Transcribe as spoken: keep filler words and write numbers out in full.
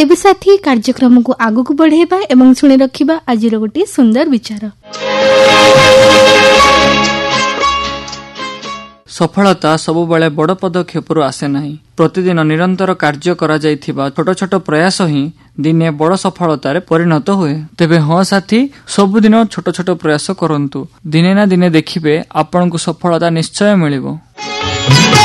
तेबे साथी कार्यक्रम को आगु को बढ़ेबा एवं सुनी रखिबा आज गोटे सुंदर विचार। सफलता सबु बेले बड़ पदक्षेप आसे नहीं। प्रतिदिन निरंतर कार्य करा जाइथिबा छोट छोट प्रयास ही दिने बड़ सफलतार परिणत हुए। तेबे हाँ साथी, सबुदिन छोट छोट प्रयास करंतु, दिने ना दिने देखिबे आपनकु सफलता निश्चय मिलिबो।